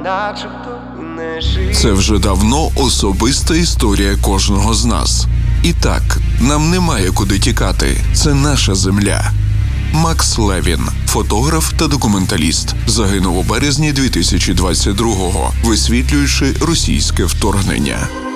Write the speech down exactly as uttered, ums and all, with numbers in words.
начебто не жив. Це вже давно особиста історія кожного з нас. І так, нам немає куди тікати. Це наша земля. Макс Левін, фотограф та документаліст, загинув у березні дві тисячі двадцять другого, висвітлюючи російське вторгнення.